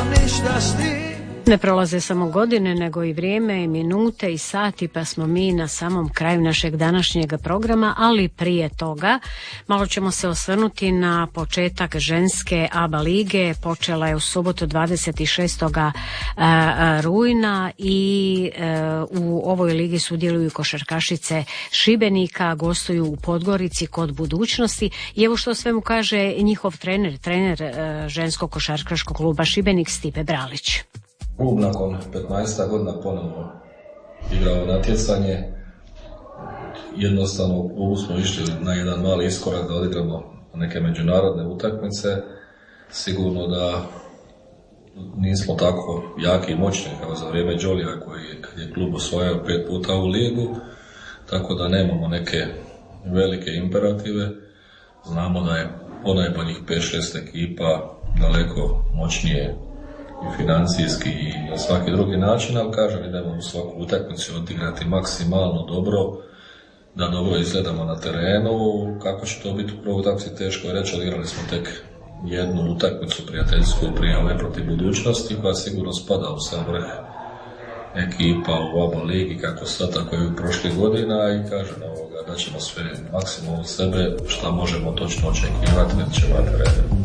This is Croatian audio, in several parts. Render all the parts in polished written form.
nemam ništa s tim. Ne prolaze samo godine, nego i vrijeme, i minute i sati, pa smo mi na samom kraju našeg današnjeg programa, ali prije toga malo ćemo se osvrnuti na početak ženske ABA lige. Počela je u subotu 26. rujna i u ovoj ligi sudjeluju košarkašice Šibenika, gostuju u Podgorici kod Budućnosti i evo što sve mu kaže njihov trener ženskog košarkaškog kluba Šibenik, Stipe Bralić. Klub nakon 15 godina ponovno igrao natjecanje. Jednostavno u klubu smo išli na jedan mali iskorak da odigramo neke međunarodne utakmice. Sigurno da nismo tako jaki i moćni kao za vrijeme Đolija koji kad je klub osvojao 5 puta u ligu, tako da nemamo neke velike imperative. Znamo da je ponajboljih 5-6 ekipa daleko moćnije i financijski i na svaki drugi način, ali kažem, idemo u svaku utakmicu odigrati maksimalno dobro, da dobro izgledamo na terenu. Kako će to biti u prvoj utakmici, teško je reći, odigrali smo tek jednu utakmicu prijateljsku prije ove protiv Budućnosti, koja sigurno spada u sam vrh ekipa u ABA ligi, kako sad, tako i u prošlih godina, i kažem da ćemo sve maksimum od sebe, šta možemo točno očekivati, vidjet ćemo na terenu.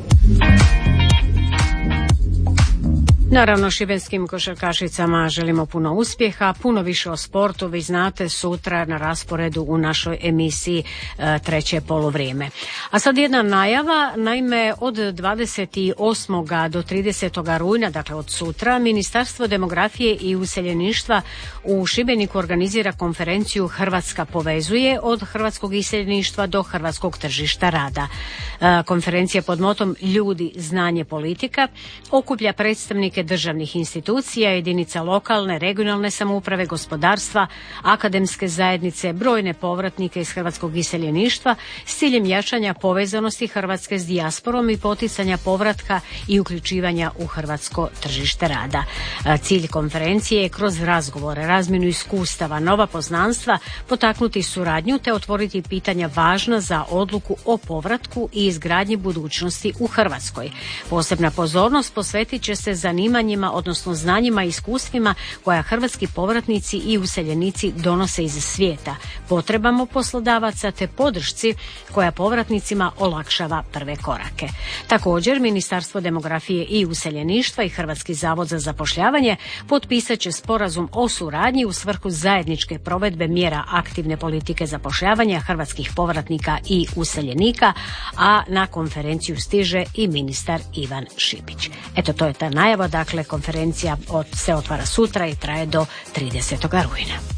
Naravno, šibenskim košarkašicama želimo puno uspjeha, puno više o sportu, vi znate, sutra na rasporedu u našoj emisiji treće poluvrijeme. A sad jedna najava, naime od 28. do 30. rujna, dakle od sutra, Ministarstvo demografije i useljeništva u Šibeniku organizira konferenciju Hrvatska povezuje, od hrvatskog iseljeništva do hrvatskog tržišta rada. Konferencija pod motom Ljudi, znanje, politika okuplja predstavnike državnih institucija, jedinica lokalne, regionalne samouprave, gospodarstva, akademske zajednice, brojne povratnike iz hrvatskog iseljeništva s ciljem jačanja povezanosti Hrvatske s dijasporom i poticanja povratka i uključivanja u hrvatsko tržište rada. Cilj konferencije je kroz razgovore, razmjenu iskustava, nova poznanstva, potaknuti suradnju te otvoriti pitanja važna za odluku o povratku i izgradnji budućnosti u Hrvatskoj. Posebna pozornost posvetit će se zanimanjima, odnosno znanjima i iskustvima koja hrvatski povratnici i useljenici donose iz svijeta, potrebama poslodavaca te podršci koja povratnicima olakšava prve korake. Također, Ministarstvo demografije i useljeništva i Hrvatski zavod za zapošljavanje potpisat će sporazum o suradnji u svrhu zajedničke provedbe mjera aktivne politike zapošljavanja hrvatskih povratnika i useljenika, a na konferenciju stiže i ministar Ivan Šipić. Eto, to je ta najava, dakle konferencija se otvara sutra i traje do 30. rujna.